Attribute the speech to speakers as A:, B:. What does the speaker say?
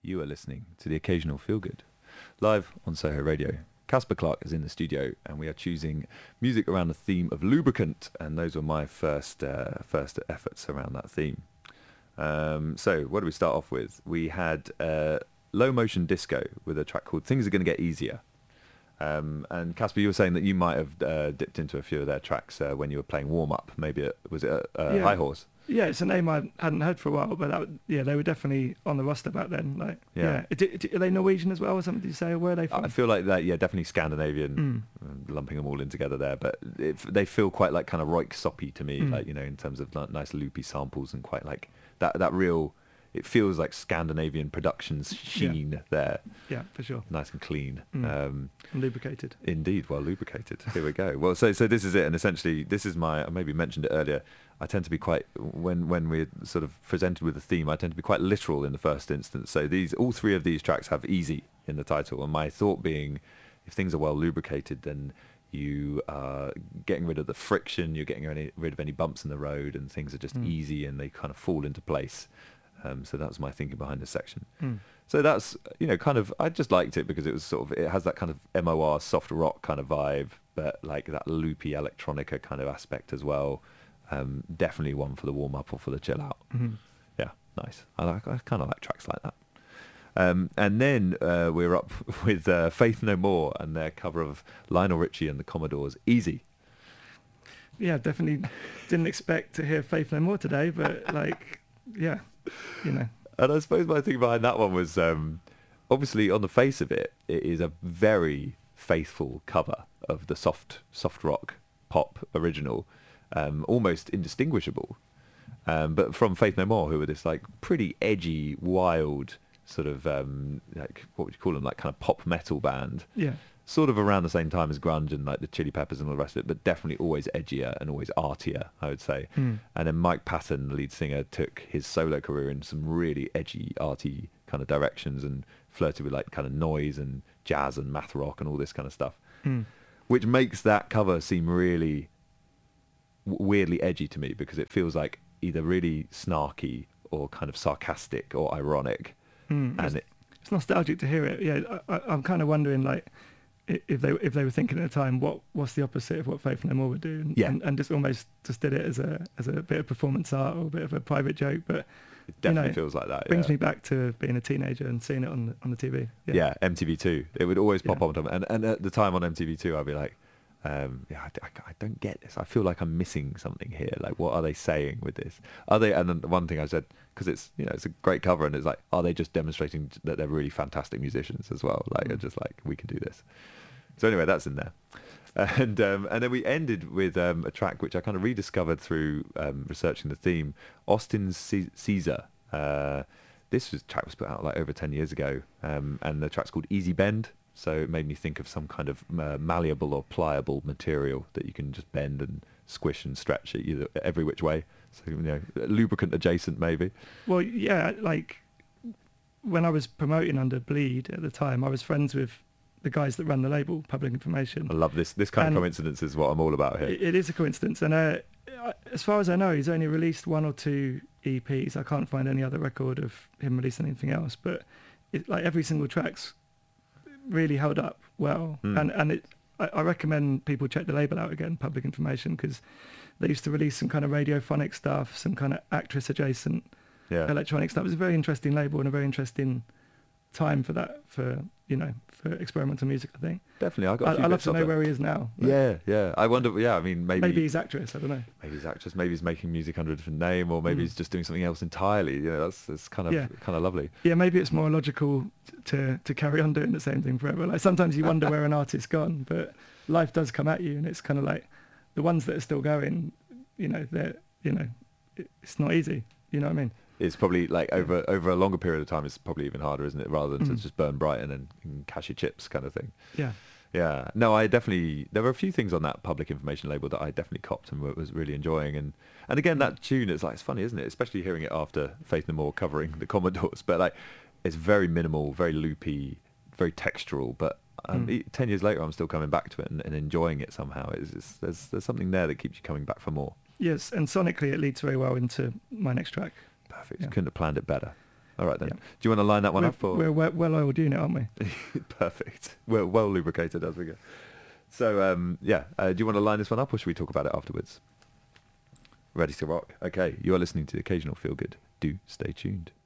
A: You are listening to the Occasional Feel Good, live on Soho Radio. Casper Clark is in the studio, and we are choosing music around the theme of lubricant, and those were my first efforts around that theme. So what do we start off with? We had Low Motion Disco with a track called Things Are Gonna Get Easier. And Casper, you were saying that you might have dipped into a few of their tracks when you were playing warm-up. Maybe was it High Horse?
B: Yeah, it's a name I hadn't heard for a while, but they were definitely on the roster back then. Are they Norwegian as well, or something? Did you say, or where are they from?
A: I feel like that. Yeah, definitely Scandinavian. Lumping them all in together there, but they feel quite like kind of rock soppy to me, like in terms of nice loopy samples and quite like that real. It feels like Scandinavian productions sheen there.
B: Yeah, for sure.
A: Nice and clean.
B: And lubricated.
A: Indeed, well lubricated. Here we go. Well, so this is it, and essentially this is I maybe mentioned it earlier. I tend to be quite, when we're sort of presented with a theme, I tend to be quite literal in the first instance. So all three of these tracks have easy in the title, and my thought being, if things are well lubricated, then you are getting rid of the friction, you're getting rid of any bumps in the road, and things are just easy and they kind of fall into place. So that's my thinking behind this section. So that's, kind of, I just liked it because it was it has that kind of MOR soft rock kind of vibe, but like that loopy electronica kind of aspect as well. Definitely one for the warm up or for the chill out. Yeah, nice. I kind of like tracks like that. And then we're up with Faith No More and their cover of Lionel Richie and the Commodores' Easy.
B: Yeah, definitely didn't expect to hear Faith No More today, but yeah,
A: And I suppose my thing behind that one was obviously on the face of it, it is a very faithful cover of the soft rock pop original. Almost indistinguishable, but from Faith No More, who were this like pretty edgy, wild sort of like, what would you call them, like kind of pop metal band, sort of around the same time as grunge and like the Chili Peppers and all the rest of it, but definitely always edgier and always artier, I would say. And then Mike Patton, the lead singer, took his solo career in some really edgy, arty kind of directions and flirted with like kind of noise and jazz and math rock and all this kind of stuff, which makes that cover seem really weirdly edgy to me, because it feels like either really snarky or kind of sarcastic or ironic. And
B: it's nostalgic to hear it. Yeah, I'm kind of wondering like if they were thinking at the time what's the opposite of what Faith No More would do, and just almost just did it as a bit of performance art or a bit of a private joke. But
A: it definitely feels like that.
B: Brings me back to being a teenager and seeing it on the TV.
A: Yeah, MTV2. It would always pop on, and at the time on MTV2, I'd be like, I don't get this. I feel like I'm missing something here. Like, what are they saying with this? Are they? And then one thing I said, because it's it's a great cover, and it's like, are they just demonstrating that they're really fantastic musicians as well? Like, are just like, we can do this. So anyway, that's in there, and then we ended with a track which I kind of rediscovered through researching the theme, Austin's Caesar. This track was put out like over 10 years ago, and the track's called Easy Bend. So it made me think of some kind of malleable or pliable material that you can just bend and squish and stretch it every which way. So, lubricant adjacent maybe.
B: Well, yeah, like when I was promoting under Bleed at the time, I was friends with the guys that run the label, Public Information.
A: I love this. This kind of coincidence is what I'm all about here.
B: It is a coincidence. And as far as I know, he's only released 1 or 2 EPs. I can't find any other record of him releasing anything else. But like every single track's really held up well, and I recommend people check the label out again, Public Information, because they used to release some kind of radiophonic stuff, some kind of actress adjacent electronic stuff. It was a very interesting label and a very interesting time for that, for experimental music, I think.
A: Definitely.
B: I'd love to know where he is now.
A: Yeah. I wonder, I mean, maybe
B: he's actress, I don't know.
A: Maybe he's actress, maybe he's making music under a different name, or maybe he's just doing something else entirely. That's kind of lovely.
B: Yeah, maybe it's more logical to carry on doing the same thing forever. Like sometimes you wonder where an artist's gone, but life does come at you, and it's kind of like the ones that are still going, it's not easy. You know what I mean?
A: It's probably like over a longer period of time, it's probably even harder, isn't it? Rather than to just burn bright and cash your chips kind of thing. Yeah. No, there were a few things on that Public Information label that I definitely copped and was really enjoying. And again, that tune, it's funny, isn't it? Especially hearing it after Faith No More covering the Commodores. But like, it's very minimal, very loopy, very textural. But 10 years later, I'm still coming back to it and enjoying it somehow. There's something there that keeps you coming back for more.
B: Yes, and sonically it leads very well into my next track.
A: Perfect. Yeah. Couldn't have planned it better. All right then.
B: Yeah.
A: Do you want to line that one up? Or?
B: We're well-oiled unit, aren't we?
A: Perfect. We're well lubricated as we go. So, do you want to line this one up, or should we talk about it afterwards? Ready to rock. Okay, you are listening to the Occasional Feel Good. Do stay tuned.